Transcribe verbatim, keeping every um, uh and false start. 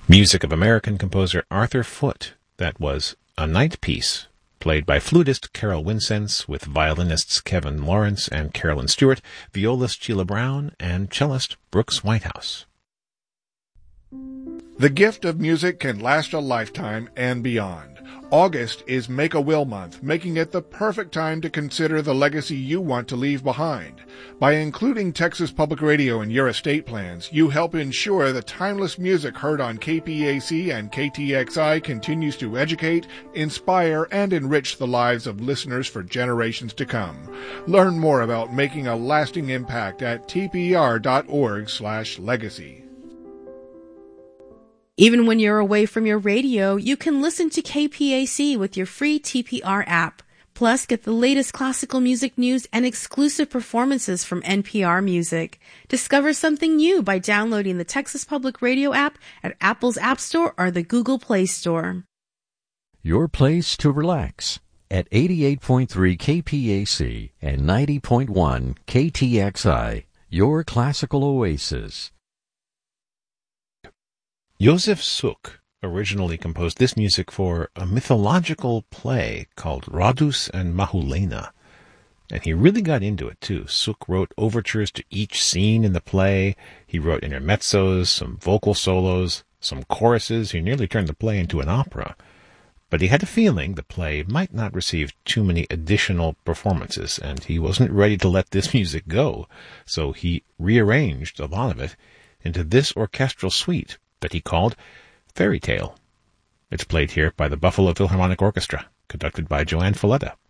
Music of American composer Arthur Foote. That was A Night Piece, played by flutist Carol Winsense with violinists Kevin Lawrence and Carolyn Stewart, violist Sheila Brown, and cellist Brooks Whitehouse. The gift of music can last a lifetime and beyond. August is Make-A-Will Month, making it the perfect time to consider the legacy you want to leave behind. By including Texas Public Radio in your estate plans, you help ensure the timeless music heard on K P A C and K T X I continues to educate, inspire, and enrich the lives of listeners for generations to come. Learn more about making a lasting impact at t p r dot org slash legacy. Even when you're away from your radio, you can listen to K P A C with your free T P R app. Plus, get the latest classical music news and exclusive performances from N P R Music. Discover something new by downloading the Texas Public Radio app at Apple's App Store or the Google Play Store. Your place to relax at eighty-eight point three K P A C and ninety point one K T X I, your classical oasis. Josef Suk originally composed this music for a mythological play called Rhodus and Mahulena. And he really got into it, too. Suk wrote overtures to each scene in the play. He wrote intermezzos, some vocal solos, some choruses. He nearly turned the play into an opera. But he had a feeling the play might not receive too many additional performances, and he wasn't ready to let this music go. So he rearranged a lot of it into this orchestral suite that he called Fairy Tale. It's played here by the Buffalo Philharmonic Orchestra, conducted by Joanne Falletta.